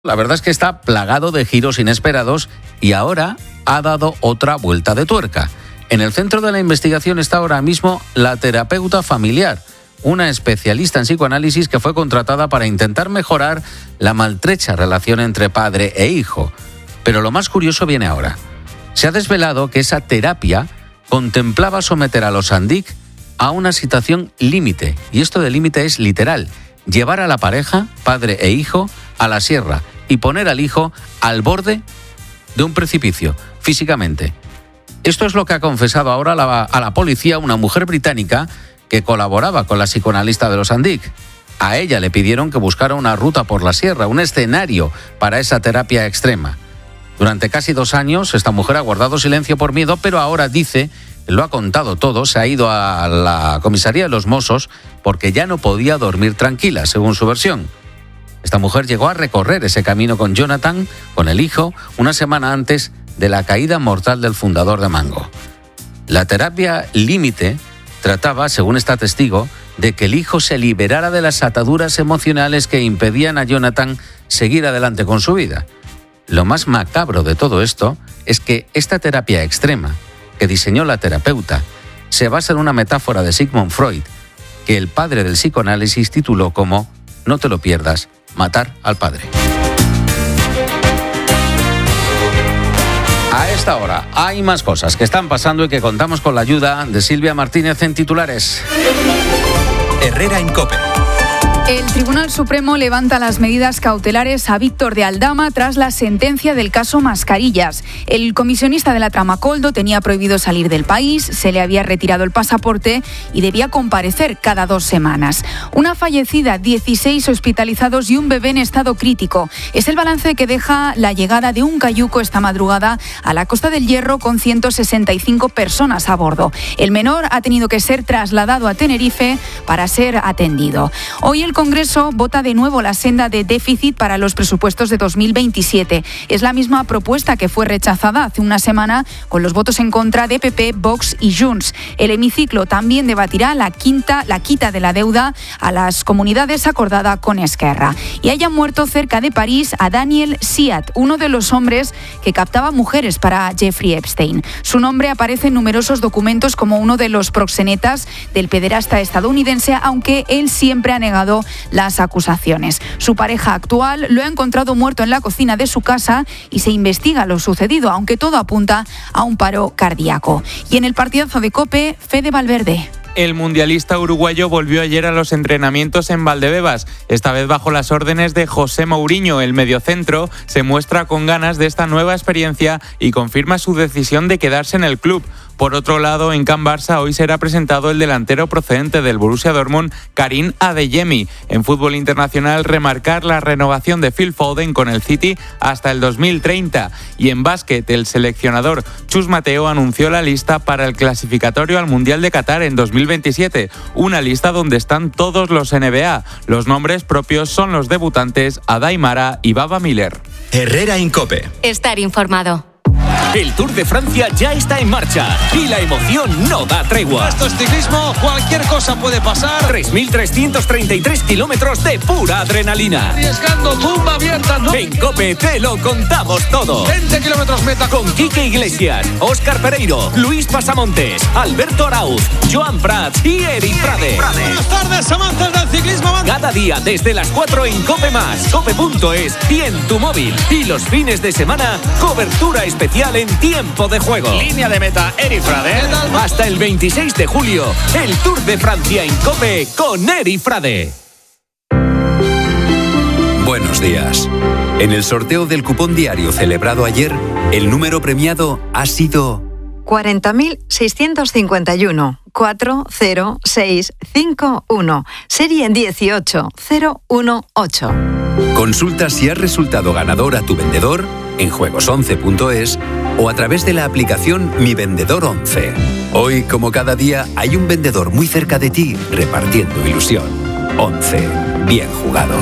La verdad es que está plagado de giros inesperados y ahora ha dado otra vuelta de tuerca. En el centro de la investigación está ahora mismo la terapeuta familiar, una especialista en psicoanálisis que fue contratada para intentar mejorar la maltrecha relación entre padre e hijo. Pero lo más curioso viene ahora. Se ha desvelado que esa terapia contemplaba someter a los Sandik a una situación límite. Y esto de límite es literal. Llevar a la pareja, padre e hijo, a la sierra y poner al hijo al borde de un precipicio, físicamente. Esto es lo que ha confesado ahora a la policía una mujer británica que colaboraba con la psicoanalista de los Sandik. A ella le pidieron que buscara una ruta por la sierra, un escenario para esa terapia extrema. Durante casi 2 años esta mujer ha guardado silencio por miedo, pero ahora dice, lo ha contado todo, se ha ido a la comisaría de los Mossos porque ya no podía dormir tranquila, según su versión. Esta mujer llegó a recorrer ese camino con Jonathan, con el hijo, una semana antes de la caída mortal del fundador de Mango. La terapia límite trataba, según esta testigo, de que el hijo se liberara de las ataduras emocionales que impedían a Jonathan seguir adelante con su vida. Lo más macabro de todo esto es que esta terapia extrema que diseñó la terapeuta se basa en una metáfora de Sigmund Freud que el padre del psicoanálisis tituló como «No te lo pierdas, matar al padre». A esta hora hay más cosas que están pasando y que contamos con la ayuda de Silvia Martínez en titulares. Herrera en COPE. El Tribunal Supremo levanta las medidas cautelares a Víctor de Aldama tras la sentencia del caso Mascarillas. El comisionista de la trama Koldo tenía prohibido salir del país, se le había retirado el pasaporte y debía comparecer cada 2 semanas. Una fallecida, 16 hospitalizados y un bebé en estado crítico. Es el balance que deja la llegada de un cayuco esta madrugada a la Costa del Hierro con 165 personas a bordo. El menor ha tenido que ser trasladado a Tenerife para ser atendido. Hoy el Congreso vota de nuevo la senda de déficit para los presupuestos de 2027. Es la misma propuesta que fue rechazada hace una semana con los votos en contra de PP, Vox y Junts. El hemiciclo también debatirá la quita de la deuda a las comunidades acordada con Esquerra. Y haya muerto cerca de París a Daniel Siat, uno de los hombres que captaba mujeres para Jeffrey Epstein. Su nombre aparece en numerosos documentos como uno de los proxenetas del pederasta estadounidense, aunque él siempre ha negado las acusaciones. Su pareja actual lo ha encontrado muerto en la cocina de su casa y se investiga lo sucedido, aunque todo apunta a un paro cardíaco. Y en el partidazo de COPE, Fede Valverde. El mundialista uruguayo volvió ayer a los entrenamientos en Valdebebas, esta vez bajo las órdenes de José Mourinho. El mediocentro se muestra con ganas de esta nueva experiencia y confirma su decisión de quedarse en el club. Por otro lado, en Can Barça hoy será presentado el delantero procedente del Borussia Dortmund, Karim Adeyemi. En fútbol internacional, remarcar la renovación de Phil Foden con el City hasta el 2030. Y en básquet, el seleccionador Chus Mateo anunció la lista para el clasificatorio al Mundial de Qatar en 2027. Una lista donde están todos los NBA. Los nombres propios son los debutantes Adai Mara y Baba Miller. Herrera en COPE. Estar informado. El Tour de Francia ya está en marcha y la emoción no da tregua. Esto es ciclismo, cualquier cosa puede pasar. 3.333 kilómetros de pura adrenalina. Arriesgando, tumba abierta, ¿no? En COPE te lo contamos todo. 20 kilómetros meta. Con Quique Iglesias, Óscar Pereiro, Luis Pasamontes, Alberto Arauz, Joan Prats y Eri Frade. Buenas tardes, amantes del ciclismo. Cada día desde las 4 en COPE+, COPE.es y en tu móvil. Y los fines de semana, cobertura especial en tiempo de juego. Línea de meta, Eri Frade. Hasta el 26 de julio, el Tour de Francia en COPE con Eri Frade. Buenos días. En el sorteo del cupón diario celebrado ayer, el número premiado ha sido 40.651 40651, serie 18018. Consulta si has resultado ganador a tu vendedor en juegos11.es o a través de la aplicación Mi Vendedor 11. Hoy, como cada día, hay un vendedor muy cerca de ti repartiendo ilusión. 11. Bien jugado.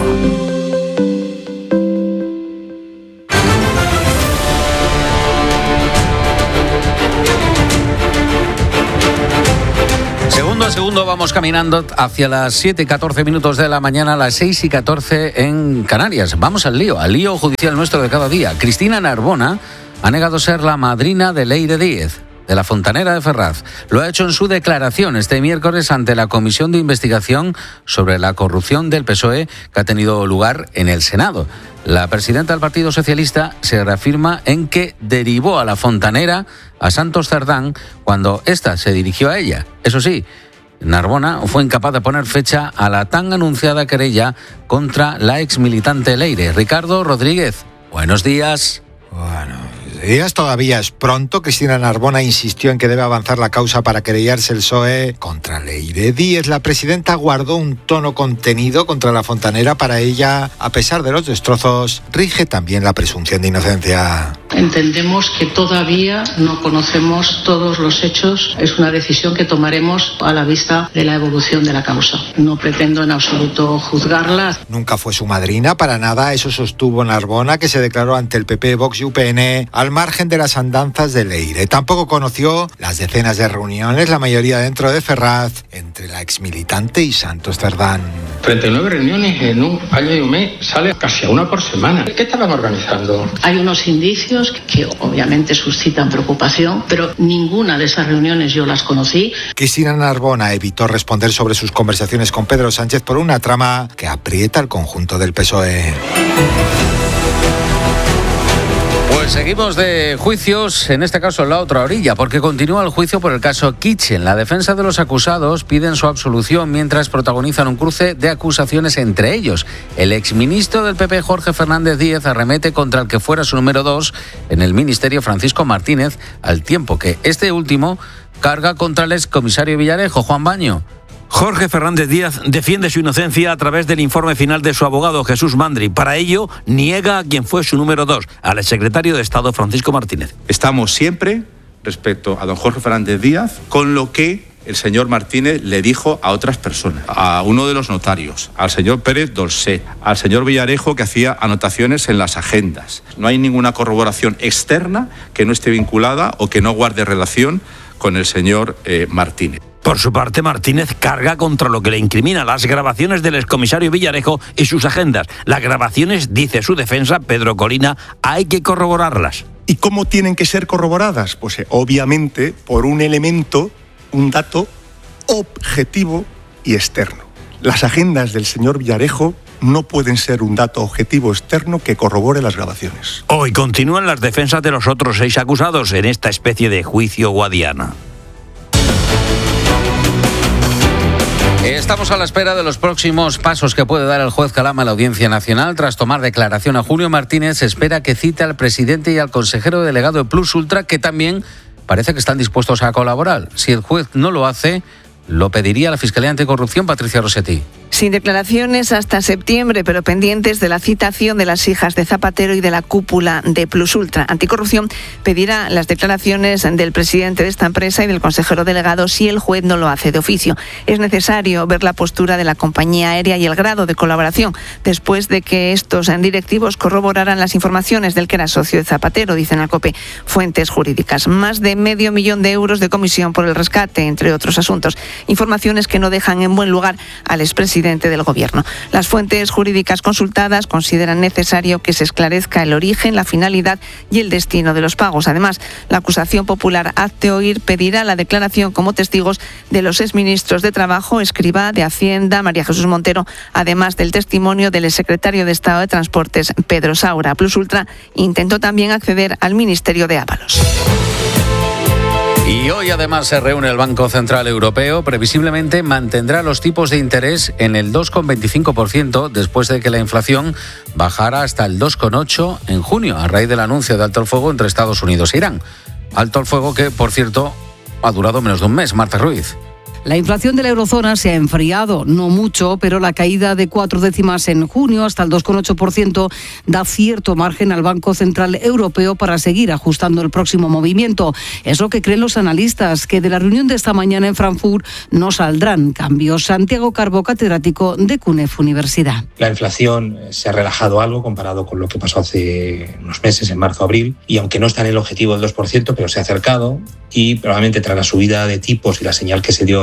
a segundo vamos caminando hacia las 7:14 de la mañana, a las 6:14 en Canarias. Vamos al lío judicial nuestro de cada día. Cristina Narbona ha negado ser la madrina de Leire Díez, de la fontanera de Ferraz. Lo ha hecho en su declaración este miércoles ante la Comisión de Investigación sobre la corrupción del PSOE que ha tenido lugar en el Senado. La presidenta del Partido Socialista se reafirma en que derivó a la fontanera a Santos Cerdán cuando ésta se dirigió a ella. Eso sí, Narbona fue incapaz de poner fecha a la tan anunciada querella contra la exmilitante Leire. Ricardo Rodríguez, buenos días. Buenos días, todavía es pronto. Cristina Narbona insistió en que debe avanzar la causa para querellarse el PSOE contra Leire Díez. La presidenta guardó un tono contenido contra la fontanera. Para ella, a pesar de los destrozos, rige también la presunción de inocencia. Entendemos que todavía no conocemos todos los hechos. Es una decisión que tomaremos a la vista de la evolución de la causa. No pretendo en absoluto juzgarla. Nunca fue su madrina, para nada. Eso sostuvo Narbona, que se declaró ante el PP, Vox y UPN al margen de las andanzas de Leire. Tampoco conoció las decenas de reuniones, la mayoría dentro de Ferraz, entre la exmilitante y Santos Cerdán. 39 reuniones en un año y un mes, sale casi a una por semana. ¿Qué estaban organizando? Hay unos indicios que obviamente suscitan preocupación, pero ninguna de esas reuniones yo las conocí. Cristina Narbona evitó responder sobre sus conversaciones con Pedro Sánchez por una trama que aprieta al conjunto del PSOE. Pues seguimos de juicios, en este caso en la otra orilla, porque continúa el juicio por el caso Kitchen. La defensa de los acusados piden su absolución mientras protagonizan un cruce de acusaciones entre ellos. El exministro del PP, Jorge Fernández Díez, arremete contra el que fuera su número 2 en el ministerio, Francisco Martínez, al tiempo que este último carga contra el excomisario Villarejo, Juan Baño. Jorge Fernández Díaz defiende su inocencia a través del informe final de su abogado Jesús Mandri. Para ello, niega a quien fue su número 2, al exsecretario de Estado Francisco Martínez. Estamos siempre, respecto a don Jorge Fernández Díaz, con lo que el señor Martínez le dijo a otras personas, a uno de los notarios, al señor Pérez Dolcet, al señor Villarejo, que hacía anotaciones en las agendas. No hay ninguna corroboración externa que no esté vinculada o que no guarde relación con el señor Martínez. Por su parte, Martínez carga contra lo que le incrimina las grabaciones del excomisario Villarejo y sus agendas. Las grabaciones, dice su defensa, Pedro Colina, hay que corroborarlas. ¿Y cómo tienen que ser corroboradas? Pues obviamente por un elemento, un dato objetivo y externo. Las agendas del señor Villarejo no pueden ser un dato objetivo externo que corrobore las grabaciones. Hoy continúan las defensas de los otros 6 acusados en esta especie de juicio guadiana. Estamos a la espera de los próximos pasos que puede dar el juez Calama a la Audiencia Nacional. Tras tomar declaración a Julio Martínez, se espera que cite al presidente y al consejero delegado de Plus Ultra, que también parece que están dispuestos a colaborar. Si el juez no lo hace, lo pediría la Fiscalía Anticorrupción, Patricia Rossetti. Sin declaraciones hasta septiembre, pero pendientes de la citación de las hijas de Zapatero y de la cúpula de Plus Ultra. Anticorrupción pedirá las declaraciones del presidente de esta empresa y del consejero delegado si el juez no lo hace de oficio. Es necesario ver la postura de la compañía aérea y el grado de colaboración después de que estos directivos corroboraran las informaciones del que era socio de Zapatero, dicen al COPE fuentes jurídicas. Más de $500,000 de euros de comisión por el rescate, entre otros asuntos. Informaciones que no dejan en buen lugar al expresidente del Gobierno. Las fuentes jurídicas consultadas consideran necesario que se esclarezca el origen, la finalidad y el destino de los pagos. Además, la acusación popular Hazte Oír pedirá la declaración como testigos de los exministros de Trabajo, Escrivá, de Hacienda, María Jesús Montero, además del testimonio del exsecretario de Estado de Transportes, Pedro Saura. Plus Ultra intentó también acceder al Ministerio de Ábalos. Y hoy además se reúne el Banco Central Europeo. Previsiblemente mantendrá los tipos de interés en el 2,25% después de que la inflación bajara hasta el 2,8% en junio, a raíz del anuncio de alto el fuego entre Estados Unidos e Irán. Alto el fuego que, por cierto, ha durado menos de un mes. Marta Ruiz. La inflación de la eurozona se ha enfriado, no mucho, pero la caída de 4 décimas en junio hasta el 2,8% da cierto margen al Banco Central Europeo para seguir ajustando el próximo movimiento. Es lo que creen los analistas, que de la reunión de esta mañana en Frankfurt no saldrán cambios. Santiago Carbo, catedrático de CUNEF Universidad. La inflación se ha relajado algo comparado con lo que pasó hace unos meses, en marzo-abril, y aunque no está en el objetivo del 2%, pero se ha acercado, y probablemente tras la subida de tipos y la señal que se dio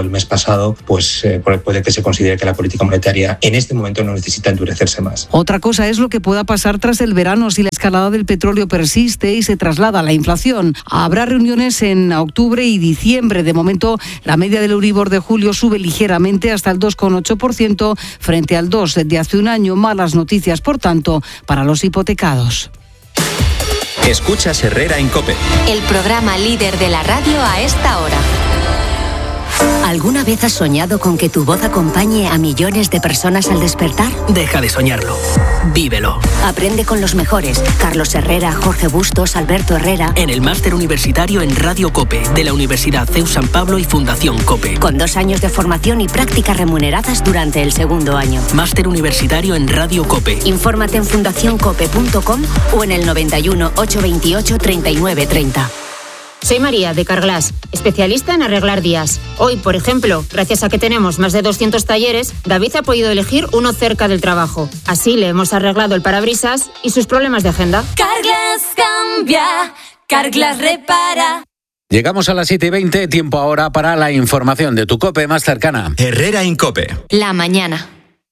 el mes pasado, pues puede que se considere que la política monetaria en este momento no necesita endurecerse más. Otra cosa es lo que pueda pasar tras el verano si la escalada del petróleo persiste y se traslada a la inflación. Habrá reuniones en octubre y diciembre. De momento, la media del Euribor de julio sube ligeramente hasta el 2,8% frente al 2% de hace un año. Malas noticias, por tanto, para los hipotecados. Escuchas Herrera en COPE. El programa líder de la radio a esta hora. ¿Alguna vez has soñado con que tu voz acompañe a millones de personas al despertar? Deja de soñarlo. Vívelo. Aprende con los mejores. Carlos Herrera, Jorge Bustos, Alberto Herrera. En el máster universitario en Radio COPE de la Universidad CEU San Pablo y Fundación COPE. Con 2 años de formación y prácticas remuneradas durante el segundo año. Máster universitario en Radio COPE. Infórmate en fundacioncope.com o en el 91 828 3930. Soy María, de Carglass, especialista en arreglar días. Hoy, por ejemplo, gracias a que tenemos más de 200 talleres, David ha podido elegir uno cerca del trabajo. Así le hemos arreglado el parabrisas y sus problemas de agenda. Carglass cambia, Carglass repara. Llegamos a las 7:20, tiempo ahora para la información de tu COPE más cercana. Herrera en COPE. La mañana.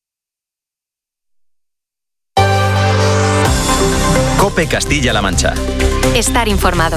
COPE Castilla-La Mancha. Estar informado.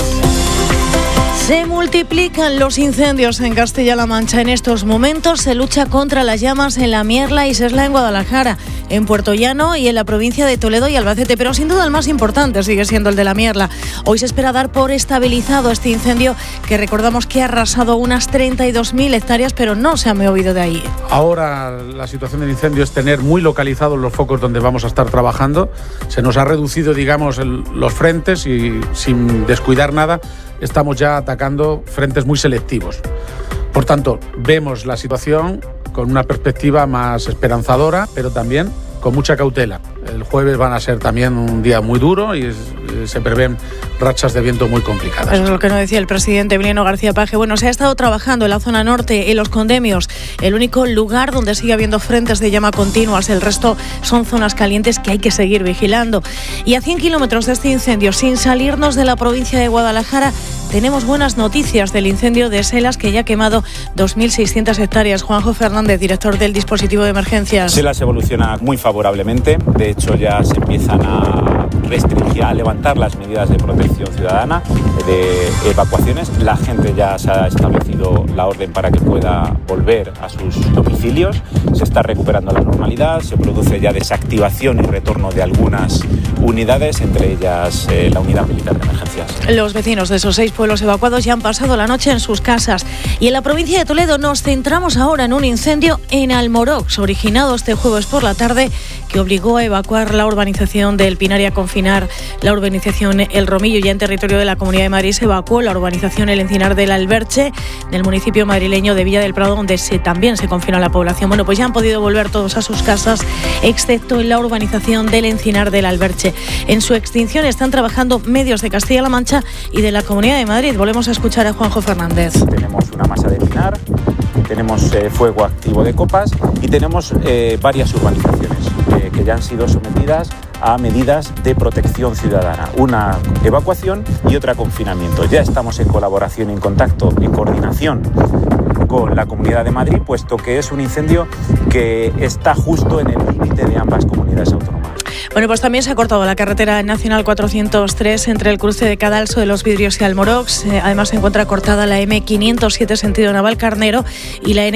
Se multiplican los incendios en Castilla-La Mancha. En estos momentos se lucha contra las llamas en La Mierla y Sesla en Guadalajara, en Puerto Llano y en la provincia de Toledo y Albacete. Pero sin duda el más importante sigue siendo el de La Mierla. Hoy se espera dar por estabilizado este incendio que recordamos que ha arrasado unas 32.000 hectáreas, pero no se ha movido de ahí. Ahora la situación del incendio es tener muy localizados los focos donde vamos a estar trabajando. Se nos ha reducido, digamos, los frentes y sin descuidar nada estamos ya atacando frentes muy selectivos. Por tanto, vemos la situación con una perspectiva más esperanzadora, pero también con mucha cautela. El jueves van a ser también un día muy duro y se prevén rachas de viento muy complicadas. Eso es lo que nos decía el presidente Emiliano García Paje. Bueno, se ha estado trabajando en la zona norte, en los Condemios, el único lugar donde sigue habiendo frentes de llama continuas. El resto son zonas calientes que hay que seguir vigilando. Y a 100 kilómetros de este incendio, sin salirnos de la provincia de Guadalajara, tenemos buenas noticias del incendio de Selas, que ya ha quemado 2.600 hectáreas. Juanjo Fernández, director del dispositivo de emergencias. Selas evoluciona muy favorablemente. De hecho, ya se empiezan a restringir, a levantar las medidas de protección ciudadana, de evacuaciones. La gente ya se ha establecido la orden para que pueda volver a sus domicilios. Se está recuperando la normalidad. Se produce ya desactivación y retorno de algunas unidades, entre ellas la unidad militar de emergencias. Los vecinos de esos 6 pueblos evacuados ya han pasado la noche en sus casas. Y en la provincia de Toledo nos centramos ahora en un incendio en Almorox, originado este jueves por la tarde, que obligó a evacuar la urbanización del Pinar y a confinar la urbanización El Romillo. Ya en territorio de la Comunidad de Madrid se evacuó la urbanización El Encinar del Alberche, del municipio madrileño de Villa del Prado, donde también se confina la población. Bueno, pues ya han podido volver todos a sus casas, excepto en la urbanización del Encinar del Alberche. En su extinción están trabajando medios de Castilla-La Mancha y de la Comunidad de Madrid. Volvemos a escuchar a Juanjo Fernández. Tenemos una masa de pinar, tenemos fuego activo de copas y tenemos varias urbanizaciones que ya han sido sometidas a medidas de protección ciudadana, una evacuación y otra confinamiento. Ya estamos en colaboración, en contacto, en coordinación con la Comunidad de Madrid, puesto que es un incendio que está justo en el límite de ambas comunidades autónomas. Bueno, pues también se ha cortado la carretera nacional 403 entre el cruce de Cadalso de los Vidrios y Almorox. Además se encuentra cortada la M507 sentido Navalcarnero y la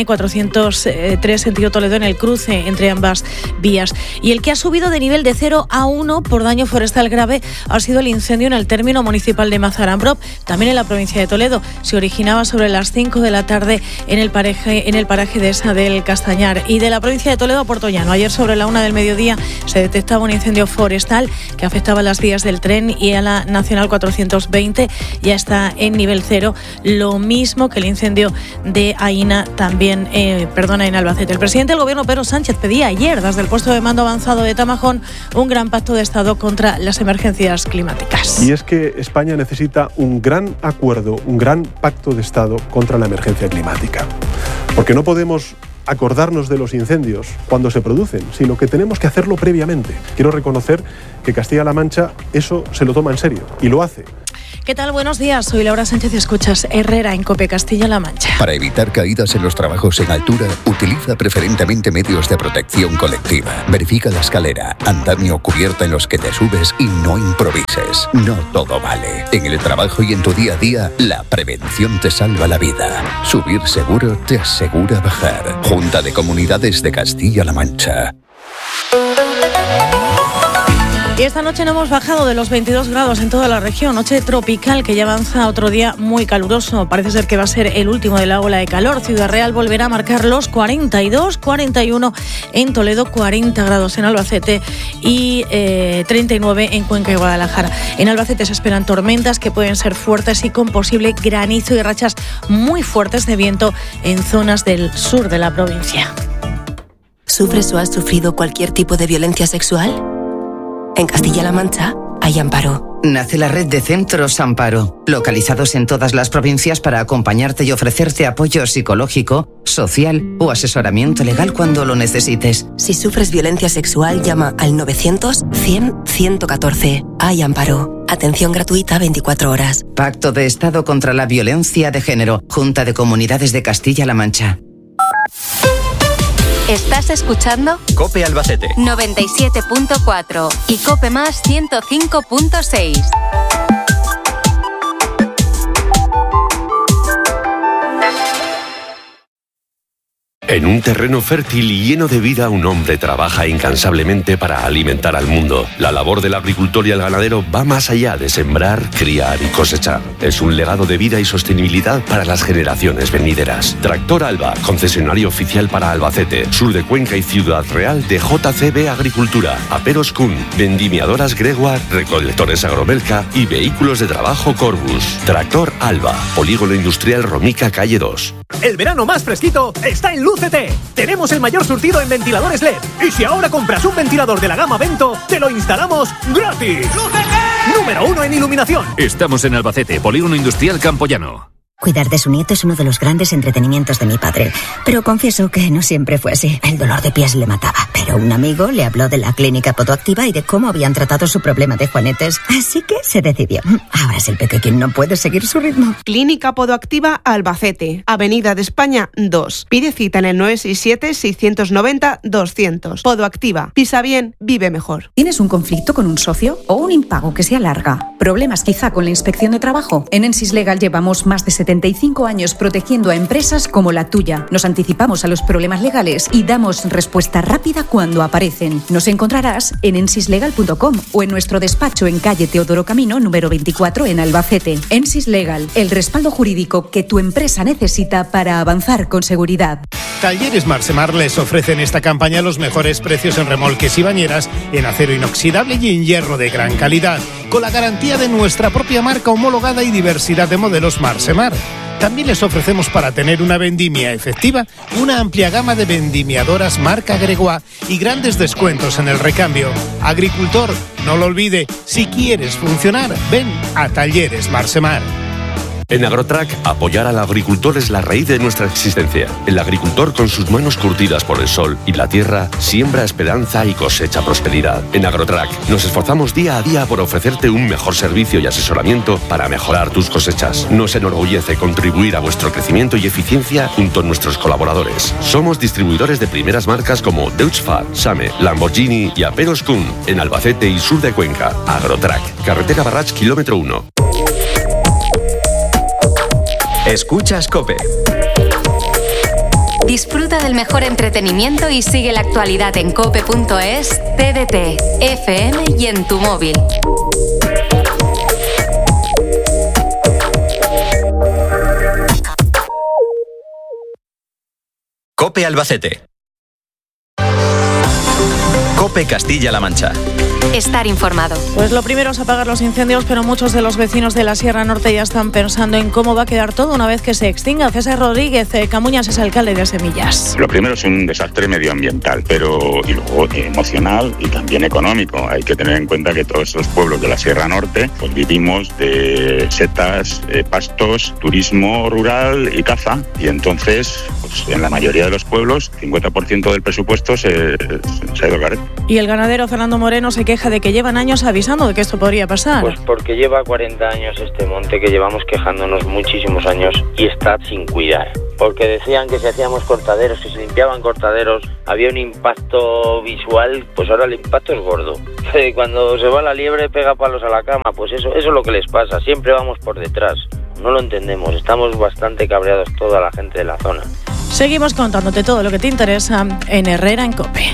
N403 sentido Toledo en el cruce entre ambas vías. Y el que ha subido de nivel de 0 a 1 por daño forestal grave ha sido el incendio en el término municipal de Mazarambrob, también en la provincia de Toledo. Se originaba sobre las 5 de la tarde en el paraje de Esa del Castañar. Y de la provincia de Toledo a Puerto Llano. Ayer sobre la 1 del mediodía se detectaba un incendio forestal que afectaba las vías del tren y a la Nacional 420 ya está en nivel 0, lo mismo que el incendio de Aina también, en Albacete. El presidente del gobierno, Pedro Sánchez, pedía ayer desde el puesto de mando avanzado de Tamajón un gran pacto de Estado contra las emergencias climáticas. Y es que España necesita un gran acuerdo, un gran pacto de Estado contra la emergencia climática. Porque no podemos acordarnos de los incendios cuando se producen, sino que tenemos que hacerlo previamente. Quiero reconocer que Castilla-La Mancha eso se lo toma en serio y lo hace. ¿Qué tal? Buenos días. Soy Laura Sánchez y escuchas Herrera en COPE Castilla-La Mancha. Para evitar caídas en los trabajos en altura, utiliza preferentemente medios de protección colectiva. Verifica la escalera, andamio o cubierta en los que te subes y no improvises. No todo vale. En el trabajo y en tu día a día, la prevención te salva la vida. Subir seguro te asegura bajar. Junta de Comunidades de Castilla-La Mancha. Y esta noche no hemos bajado de los 22 grados en toda la región. Noche tropical que ya avanza otro día muy caluroso. Parece ser que va a ser el último de la ola de calor. Ciudad Real volverá a marcar los 42, 41 en Toledo, 40 grados en Albacete y 39 en Cuenca y Guadalajara. En Albacete se esperan tormentas que pueden ser fuertes y con posible granizo y rachas muy fuertes de viento en zonas del sur de la provincia. ¿Sufres o has sufrido cualquier tipo de violencia sexual? En Castilla-La Mancha hay Amparo. Nace la red de centros Amparo, localizados en todas las provincias para acompañarte y ofrecerte apoyo psicológico, social o asesoramiento legal cuando lo necesites. Si sufres violencia sexual, llama al 900-100-114. Hay Amparo. Atención gratuita 24 horas. Pacto de Estado contra la Violencia de Género. Junta de Comunidades de Castilla-La Mancha. ¿Estás escuchando? COPE Albacete 97.4 y COPE Más 105.6. En un terreno fértil y lleno de vida, un hombre trabaja incansablemente para alimentar al mundo. La labor del agricultor y el ganadero va más allá de sembrar, criar y cosechar. Es un legado de vida y sostenibilidad para las generaciones venideras. Tractor Alba, concesionario oficial para Albacete, sur de Cuenca y Ciudad Real de JCB Agricultura, Aperos Kun, vendimiadoras Gregoire, recolectores Agromelca y vehículos de trabajo Corbus. Tractor Alba, Polígono Industrial Romica, calle 2. El verano más fresquito está en Lucet. Tenemos el mayor surtido en ventiladores LED. Y si ahora compras un ventilador de la gama Vento, te lo instalamos gratis. ¡Lucete! Número 1 en iluminación. Estamos en Albacete, Polígono Industrial Campoyano. Cuidar de su nieto es uno de los grandes entretenimientos de mi padre, pero confieso que no siempre fue así. El dolor de pies le mataba, pero un amigo le habló de la clínica Podoactiva y de cómo habían tratado su problema de juanetes, así que se decidió. Ahora es el peque quien no puede seguir su ritmo. Clínica Podoactiva Albacete, Avenida de España 2. Pide cita en el 967-690-200. Podoactiva, pisa bien, vive mejor. ¿Tienes un conflicto con un socio o un impago que se alarga? ¿Problemas quizá con la inspección de trabajo? En Ensis Legal llevamos más de 75 años protegiendo a empresas como la tuya. Nos anticipamos a los problemas legales y damos respuesta rápida cuando aparecen. Nos encontrarás en ensislegal.com o en nuestro despacho en calle Teodoro Camino, número 24 en Albacete. Ensis Legal, el respaldo jurídico que tu empresa necesita para avanzar con seguridad. Talleres Marsemar les ofrecen esta campaña los mejores precios en remolques y bañeras, en acero inoxidable y en hierro de gran calidad, con la garantía de nuestra propia marca homologada y diversidad de modelos Marsemar. También les ofrecemos, para tener una vendimia efectiva, una amplia gama de vendimiadoras marca Gregoire y grandes descuentos en el recambio. Agricultor, no lo olvide, si quieres funcionar, ven a Talleres Marsemar. En Agrotrack, apoyar al agricultor es la raíz de nuestra existencia. El agricultor, con sus manos curtidas por el sol y la tierra, siembra esperanza y cosecha prosperidad. En Agrotrack nos esforzamos día a día por ofrecerte un mejor servicio y asesoramiento para mejorar tus cosechas. Nos enorgullece contribuir a vuestro crecimiento y eficiencia junto a nuestros colaboradores. Somos distribuidores de primeras marcas como Deutz-Fahr, Same, Lamborghini y Aperos Kun en Albacete y sur de Cuenca. Agrotrack, carretera Barrach, kilómetro 1. Escuchas COPE. Disfruta del mejor entretenimiento y sigue la actualidad en cope.es, TDT, FM y en tu móvil. COPE Albacete. COPE Castilla-La Mancha. Estar informado. Pues lo primero es apagar los incendios, pero muchos de los vecinos de la Sierra Norte ya están pensando en cómo va a quedar todo una vez que se extinga. César Rodríguez Camuñas es alcalde de Semillas. Lo primero es un desastre medioambiental, y luego emocional y también económico. Hay que tener en cuenta que todos esos pueblos de la Sierra Norte pues vivimos de setas, pastos, turismo rural y caza, y entonces pues pues en la mayoría de los pueblos, 50% del presupuesto se ha ido al garete. Y el ganadero Fernando Moreno se queja de que llevan años avisando de que esto podría pasar. Pues porque lleva 40 años este monte, que llevamos quejándonos muchísimos años y está sin cuidar. Porque decían que si hacíamos cortaderos, que si limpiaban cortaderos, había un impacto visual, pues ahora el impacto es gordo. Cuando se va la liebre pega palos a la cama, pues eso es lo que les pasa, siempre vamos por detrás. No lo entendemos, estamos bastante cabreados toda la gente de la zona. Seguimos contándote todo lo que te interesa en Herrera en COPE.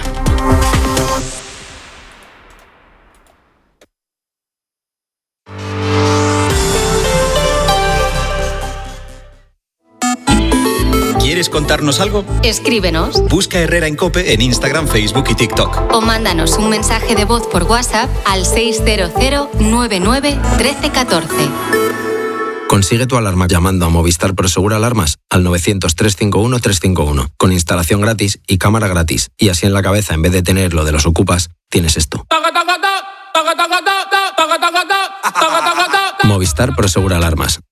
¿Quieres contarnos algo? Escríbenos. Busca Herrera en COPE en Instagram, Facebook y TikTok. O mándanos un mensaje de voz por WhatsApp al 600 99 1314. Consigue tu alarma llamando a Movistar Prosegur Alarmas al 900 351 351, con instalación gratis y cámara gratis. Y así en la cabeza, en vez de tener lo de los ocupas, tienes esto. Movistar Prosegur Alarmas.